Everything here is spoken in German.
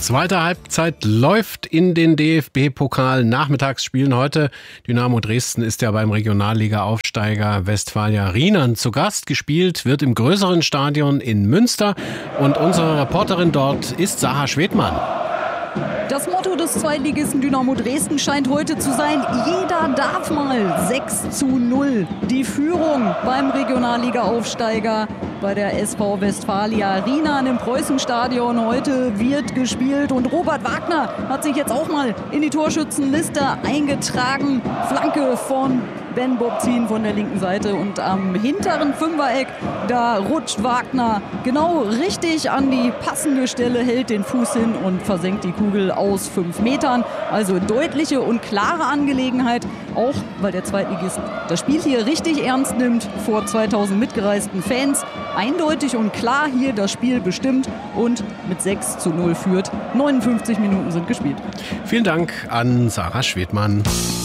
Zweite Halbzeit läuft in den DFB-Pokal. Nachmittags spielen heute. Dynamo Dresden ist ja beim Regionalliga-Aufsteiger Westfalia Rheinland zu Gast. Gespielt wird im größeren Stadion in Münster. Und unsere Reporterin dort ist Sarah Schwedmann. Das Motto des Zweitligisten Dynamo Dresden scheint heute zu sein: Jeder darf mal. 6:0. Die Führung beim Regionalliga-Aufsteiger bei der SV Westfalia Rheinland im Preußenstadion. Heute wird gespielt und Robert Wagner hat sich jetzt auch mal in die Torschützenliste eingetragen. Flanke von Ben Bobzin von der linken Seite und am hinteren Fünfereck, da rutscht Wagner genau richtig an die passende Stelle, hält den Fuß hin und versenkt die Kugel aus 5 Metern. Also deutliche und klare Angelegenheit, auch weil der Zweitligist das Spiel hier richtig ernst nimmt, vor 2000 mitgereisten Fans. Eindeutig und klar hier das Spiel bestimmt und mit 6:0 führt. 59 Minuten sind gespielt. Vielen Dank an Sarah Schwedmann.